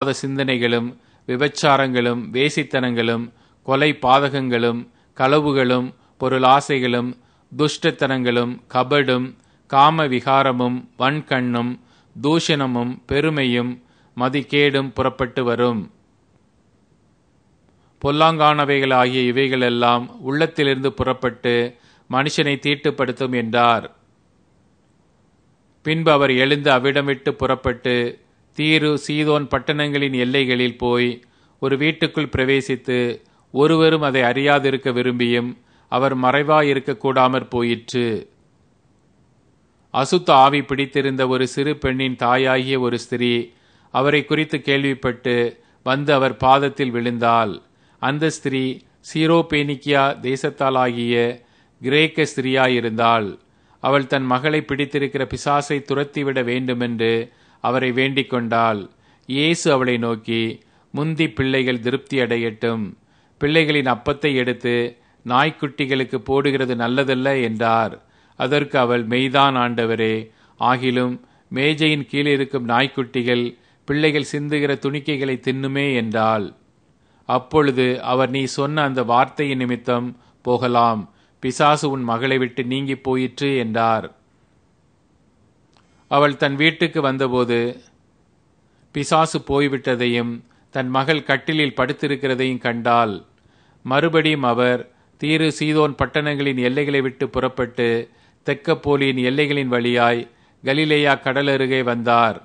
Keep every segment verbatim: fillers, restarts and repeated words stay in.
பொல்லாத சிந்தனைகளும் விபச்சாரங்களும் வேசித்தனங்களும் கொலை பாதகங்களும் களவுகளும் பொருளாசைகளும் துஷ்டத்தனங்களும் கபடும் காம விகாரமும் வன்கண்ணும் தூஷணமும் பெருமையும் மதிகேடும் புறப்பட்டு வரும். பொல்லாங்கானவைகளாகிய இவைகளெல்லாம் உள்ளத்திலிருந்து புறப்பட்டு மனுஷனை தீட்டுப்படுத்தும் என்றார். பின்பு அவர் எழுந்து அவ்விடம் விட்டு புறப்பட்டு தீரு சீதோன் பட்டணங்களின் எல்லைகளில் போய் ஒரு வீட்டுக்குள் பிரவேசித்து ஒருவரும் அதை அறியாதிருக்க விரும்பியும் அவர் மறைவாயிருக்க கூடாமற் போயிற்று. அசுத்த ஆவி பிடித்திருந்த ஒரு சிறு பெண்ணின் தாயாகிய ஒரு ஸ்திரீ அவரை குறித்து கேள்விப்பட்டு வந்து அவர் பாதத்தில் விழுந்தாள். அந்த ஸ்திரீ சீரோபேனிக்கியா தேசத்தாலாகிய கிரேக்க ஸ்திரீயாயிருந்தாள். அவள் தன் மகளை பிடித்திருக்கிற பிசாசை துரத்திவிட வேண்டுமென்று அவரை வேண்டிக் கொண்டாள். இயேசு அவளை நோக்கி, முந்தி பிள்ளைகள் திருப்தி அடையட்டும், பிள்ளைகளின் அப்பத்தை எடுத்து நாய்க்குட்டிகளுக்கு போடுகிறது நல்லதல்ல என்றார். அதற்கு அவள், மெய்தான் ஆண்டவரே, ஆகிலும் மேஜையின் கீழ் இருக்கும் நாய்க்குட்டிகள் பிள்ளைகள் சிந்துகிற துணிக்கைகளை தின்னுமே என்றாள். அப்பொழுது அவர், நீ சொன்ன அந்த வார்த்தையின் நிமித்தம் போகலாம், பிசாசு உன் மகளை விட்டு நீங்கி போயிற்று என்றார். அவள் தன் வீட்டுக்கு வந்தபோது பிசாசு போய்விட்டதையும் தன் மகள் கட்டிலில் படுத்திருக்கிறதையும் கண்டாள். மறுபடியும் அவர் தீரு சீதோன் பட்டணங்களின் எல்லைகளை விட்டு புறப்பட்டு தெக்கப்போலியின் எல்லைகளின் வழியாய் கலிலேயா கடலருகே வந்தார்.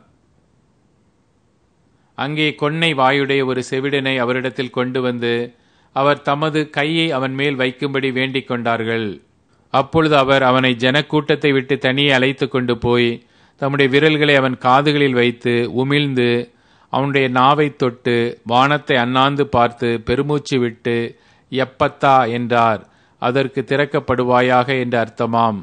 அங்கே கொன்னை வாயுடைய ஒரு செவிடனை அவரிடத்தில் கொண்டு வந்து அவர் தமது கையை அவன் மேல் வைக்கும்படி வேண்டிக் கொண்டார்கள். அப்பொழுது அவர் அவனை ஜனக்கூட்டத்தை விட்டு தனியே அழைத்து கொண்டு போய் தம்முடைய விரல்களை அவன் காதுகளில் வைத்து உமிழ்ந்து அவனுடைய நாவை தொட்டு வானத்தை அண்ணாந்து பார்த்து பெருமூச்சு விட்டு எப்பத்தா என்றார். அதற்கு திறக்கப்படுவாயாக என்று அர்த்தமாம்.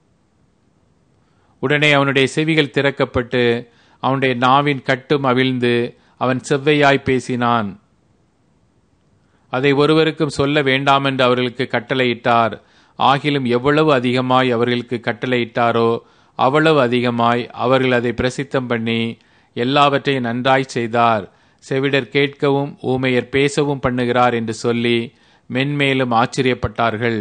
உடனே அவனுடைய செவிகள் திறக்கப்பட்டு அவனுடைய நாவின் கட்டும் அவிழ்ந்து அவன் செவ்வையாய் பேசினான். அதை ஒருவருக்கும் சொல்ல வேண்டாமென்று அவர்களுக்கு கட்டளையிட்டார். ஆகிலும் எவ்வளவு அதிகமாய் அவர்களுக்கு கட்டளையிட்டாரோ அவ்வளவு அதிகமாய் அவர்கள் அதை பிரசித்தம் பண்ணி எல்லாவற்றையும் நன்றாய் செய்தார். செவிடர் கேட்கவும் ஊமையர் பேசவும் பண்ணுகிறார் என்று சொல்லி மென்மேலும் ஆச்சரியப்பட்டார்கள்.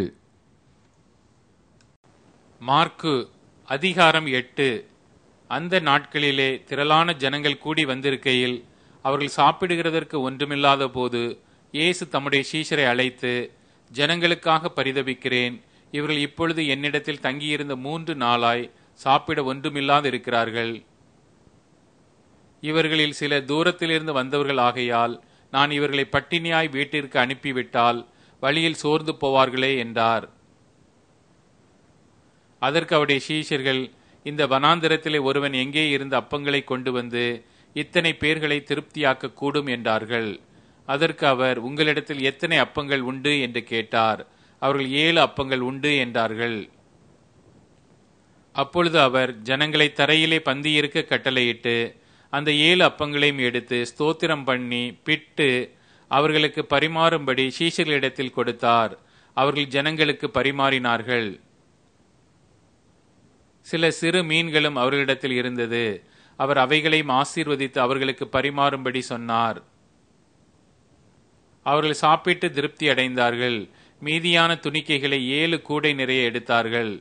மார்க்கு அதிகாரம் எட்டு. அந்த நாட்களிலே திரளான ஜனங்கள் கூடி வந்திருக்கையில் அவர்கள் சாப்பிடுகிறதற்கு ஒன்றுமில்லாத போது இயேசு தம்முடைய சீஷரை அழைத்து, ஜனங்களுக்காக பரிதபிக்கிறேன், இவர்கள் இப்பொழுது என்னிடத்தில் தங்கியிருந்த மூன்று நாளாய் சாப்பிட ஒன்றுமில்லாது இருக்கிறார்கள். இவர்களில் சில தூரத்திலிருந்து வந்தவர்கள் ஆகையால் நான் இவர்களை பட்டினியாய் வீட்டிற்கு அனுப்பிவிட்டால் வழியில் சோர்ந்து போவார்களே என்றார். அதற்கு அவருடைய சீஷர்கள், இந்த வனாந்திரத்திலே ஒருவன் எங்கே இருந்து அப்பங்களை கொண்டு வந்து இத்தனை பேர்களை திருப்தியாக்க கூடும் என்றார்கள். அதற்கு அவர், உங்களிடத்தில் எத்தனை அப்பங்கள் உண்டு என்று கேட்டார். அவர்கள் ஏழு அப்பங்கள் உண்டு என்றார்கள். அப்பொழுது அவர் ஜனங்களை தரையிலே பந்தியிருக்க கட்டளையிட்டு அந்த ஏழு அப்பங்களையும் எடுத்து ஸ்தோத்திரம் பண்ணி பிட்டு அவர்களுக்கு பரிமாறும்படி சீஷர்களிடத்தில் கொடுத்தார். அவர்கள் ஜனங்களுக்கு பரிமாறினார்கள். சில சிறு மீன்களும் அவர்களிடத்தில் இருந்தது. அவர் அவைகளையும் ஆசீர்வதித்து அவர்களுக்கு பரிமாறும்படி சொன்னார். அவர்கள் சாப்பிட்டு திருப்தி அடைந்தார்கள். மீதியான துணிக்கைகளை ஏழு கூடை நிறைய எடுத்தார்கள்.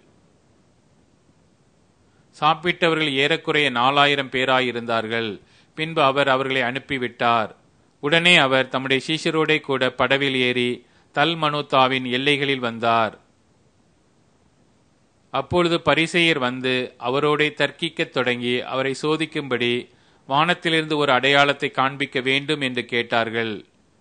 சாப்பிட்டவர்கள் ஏறக்குறைய நாலாயிரம் பேராயிருந்தார்கள். பின்பு அவர் அவர்களை அனுப்பிவிட்டார். உடனே அவர் தம்முடைய சீஷரோடே கூட படவில் ஏறி தல்மனூத்தாவின் எல்லைகளில் வந்தார். அப்பொழுது பரிசேயர் வந்து அவரோடே தர்க்கிக்கத் தொடங்கி அவரை சோதிக்கும்படி வானத்திலிருந்து ஒரு அடையாளத்தை காண்பிக்க வேண்டும் என்று கேட்டார்கள்.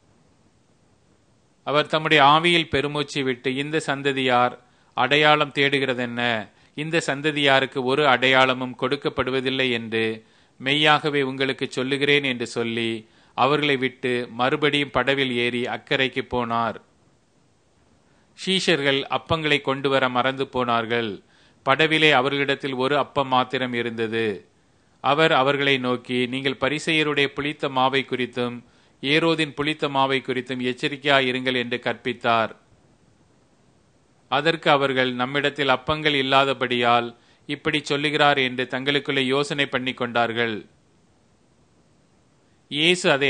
அவர் தம்முடைய ஆவியில் பெருமூச்சு விட்டு, இந்த சந்ததியார் அடையாளம் தேடுகிறதென்ன? இந்த சந்ததியாருக்கு ஒரு அடையாளமும் கொடுக்கப்படுவதில்லை என்று மெய்யாகவே உங்களுக்கு சொல்லுகிறேன் என்று சொல்லி அவர்களை விட்டு மறுபடியும் படவில் ஏறி அக்கறைக்கு போனார். சீஷர்கள் அப்பங்களை கொண்டு வர மறந்து போனார்கள். படவிலே அவர்களிடத்தில் ஒரு அப்பம் மாத்திரம் இருந்தது. அவர் அவர்களை நோக்கி, நீங்கள் பரிசேயருடைய புளித்த மாவை குறித்தும் ஏரோதின் புளித்த மாவை குறித்தும் எச்சரிக்கையாயிருங்கள் என்று கற்பித்தார். அதற்கு அவர்கள், நம்மிடத்தில் அப்பங்கள் இல்லாதபடியால் இப்படி சொல்லுகிறார் என்று தங்களுக்குள்ளே யோசனை பண்ணி கொண்டார்கள். இயேசு அதை